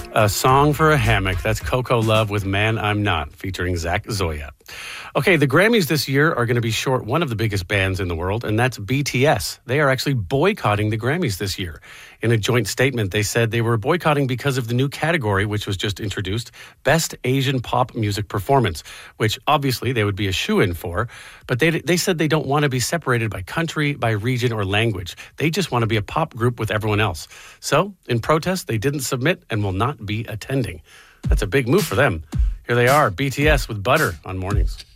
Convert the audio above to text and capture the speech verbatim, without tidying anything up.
A Song for a Hammock. That's Coco Love with Man I'm Not, featuring Zach Zoya. Okay, the Grammys this year are going to be short one of the biggest bands in the world, and that's B T S. They are actually boycotting the Grammys this year. In a joint statement, they said they were boycotting because of the new category, which was just introduced, Best Asian Pop Music Performance, which obviously they would be a shoo-in for. But they they said they don't want to be separated by country, by region, or language. They just want to be a pop group with everyone else. So, in protest, they didn't submit and will not be attending. That's a big move for them. Here they are, B T S with Butter on Mornings.